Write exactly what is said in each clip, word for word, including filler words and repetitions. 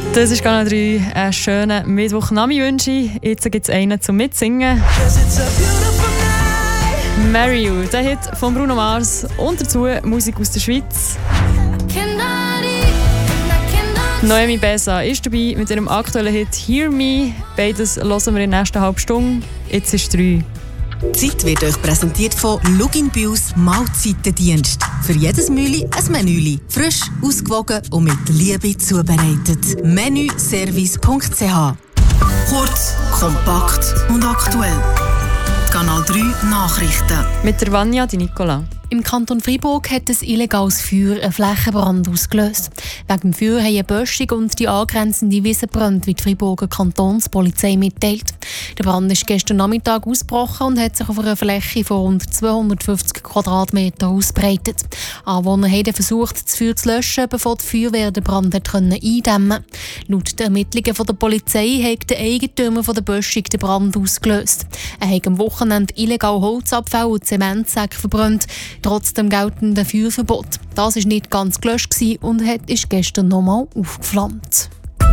Das ist Kanal drei, einen schönen Mittwochnami-Wünsche. Jetzt gibt es einen zum Mitsingen. «Marry You», der Hit von Bruno Mars und dazu Musik aus der Schweiz. Noemi Besa ist dabei mit ihrem aktuellen Hit «Hear Me». Beides hören wir in der nächsten halben Stunde. Jetzt ist drei. Die Zeit wird euch präsentiert von Lugin Bius Mahlzeitendienst. Für jedes Mühli ein Menüli. Frisch, ausgewogen und mit Liebe zubereitet. menüservice punkt c h. Kurz, kompakt und aktuell. Kanal drei Nachrichten. Mit der Vanja Di Nicola. Im Kanton Freiburg hat ein illegales Feuer einen Flächenbrand ausgelöst. Wegen dem Feuer haben eine Böschung und die angrenzende Wiese gebrannt, wie die Freiburger Kantonspolizei mitteilt. Der Brand ist gestern Nachmittag ausgebrochen und hat sich auf einer Fläche von rund zweihundertfünfzig Quadratmetern ausbreitet. Anwohner haben versucht, das Feuer zu löschen, bevor die Feuerwehr den Brand eindämmen konnte. Laut den Ermittlungen der Polizei hat der Eigentümer der Böschung den Brand ausgelöst. Er hat am Wochenende illegal Holzabfall und Zementsäcke verbrannt. Trotzdem geltend ein Feuerverbot. Das war nicht ganz gelöscht und ist gestern nochmal aufgeflammt.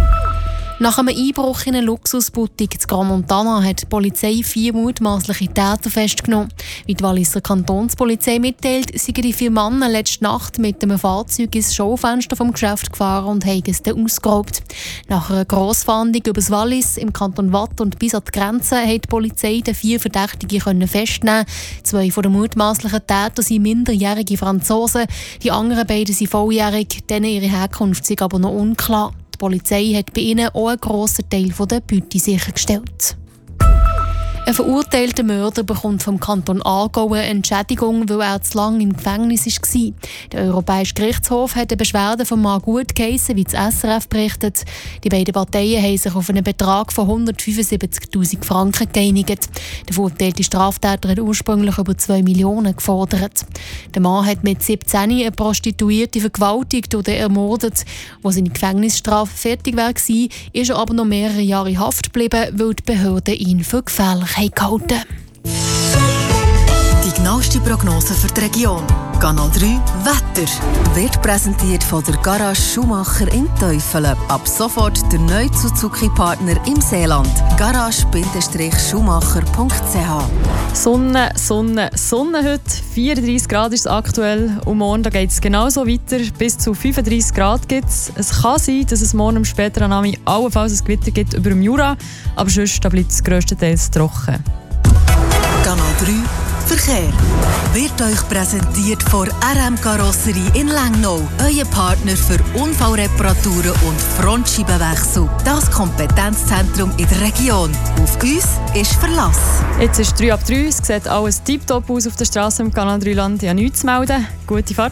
Nach einem Einbruch in eine Luxusboutique in Grand Montana hat die Polizei vier mutmaßliche Täter festgenommen. Wie die Walliser Kantonspolizei mitteilt, sind die vier Männer letzte Nacht mit einem Fahrzeug ins Schaufenster vom Geschäft gefahren und haben es dann ausgeraubt. Nach einer Grossfahndung über das Wallis im Kanton Watt und bis an die Grenze hat die Polizei die vier Verdächtigen festnehmen. Zwei von den mutmaßlichen Tätern sind minderjährige Franzosen, die anderen beiden sind volljährig, denen ihre Herkunft ist aber noch unklar. Die Polizei hat bei ihnen auch einen grossen Teil der Beute sichergestellt. Ein verurteilter Mörder bekommt vom Kanton Aargau eine Entschädigung, weil er zu lange im Gefängnis war. Der Europäische Gerichtshof hat eine Beschwerde von Mann gut geheissen, wie das S R F berichtet. Die beiden Parteien haben sich auf einen Betrag von hundertfünfundsiebzigtausend Franken geeinigt. Der verurteilte Straftäter hat ursprünglich über zwei Millionen gefordert. Der Mann hat mit siebzehn eine Prostituierte vergewaltigt oder ermordet. Als seine Gefängnisstrafe fertig war, ist er aber noch mehrere Jahre in Haft geblieben, weil die Behörden ihn für gefährlich gehalten. Die genaueste Prognose für die Region. Kanal drei Wetter wird präsentiert von der Garage Schumacher in Teufelen. Ab sofort der neue Suzuki-Partner im Seeland. garage Schumacher punkt c h. Sonne, Sonne, Sonne heute. vierunddreissig Grad ist es aktuell und morgen geht es genauso weiter. Bis zu fünfunddreissig Grad gibt es. Es kann sein, dass es morgen am späteren Abend allenfalls ein Gewitter gibt über dem Jura, aber sonst bleibt es grösstenteils trocken. Kanal drei Verkehr wird euch präsentiert von R M Karosserie in Lengnau. Euer Partner für Unfallreparaturen und Frontscheibenwechsel. Das Kompetenzzentrum in der Region. Auf uns ist Verlass. Jetzt ist drei ab drei. Es sieht alles tiptop aus auf der Straße im Kanal drei Land. Ja, nichts zu melden. Gute Fahrt.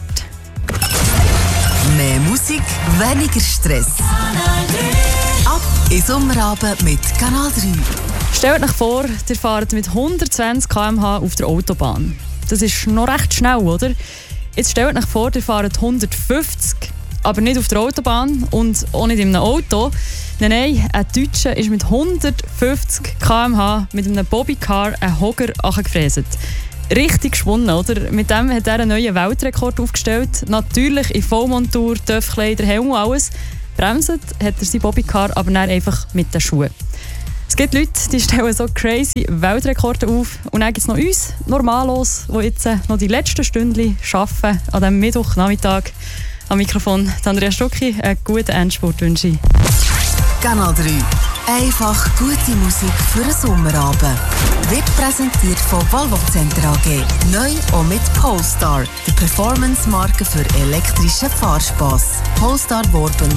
Mehr Musik, weniger Stress. Ab in Sommerabend mit Kanal drei. Stellt euch vor, ihr fahrt mit hundertzwanzig Kilometer pro Stunde auf der Autobahn. Das ist noch recht schnell, oder? Jetzt stellt euch vor, ihr fahrt hundertfünfzig, aber nicht auf der Autobahn und auch nicht in einem Auto. Nein, nein, ein Deutscher ist mit hundertfünfzig Kilometer pro Stunde mit einem Bobbycar einen Hogger angefräst. Richtig geschwunden, oder? Mit dem hat er einen neuen Weltrekord aufgestellt. Natürlich in Vollmontur, Töpfkleider, Helm und alles. Bremset hat er sein Bobbycar aber dann einfach mit den Schuhen. Es gibt Leute, die stellen so crazy Weltrekorde auf. Und dann gibt es noch uns, Normalos, die jetzt noch die letzten Stündchen arbeiten an diesem Mittwochnachmittag. Am Mikrofon Andrea Stucki, einen guten Endspurt wünsche ich. Kanal drei. Einfach gute Musik für einen Sommerabend. Wird präsentiert von Volvo Center A G. Neu auch mit Polestar, der Performance-Marke für elektrischen Fahrspass. Polestar Worben.